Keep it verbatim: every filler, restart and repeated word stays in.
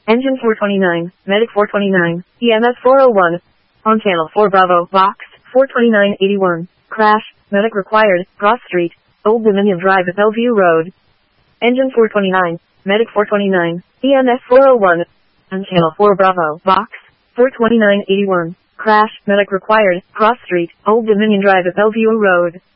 Engine four twenty-nine, Medic four twenty-nine, E M S four oh one. On channel four Bravo, box, four twenty-nine eighty-one. Crash, Medic required, Cross Street, Old Dominion Drive at Bellevue Road. Engine four twenty-nine, Medic four twenty-nine, E M S four oh one. On channel four Bravo, box, four twenty-nine eighty-one. Crash, Medic required, Cross Street, Old Dominion Drive at Bellevue Road.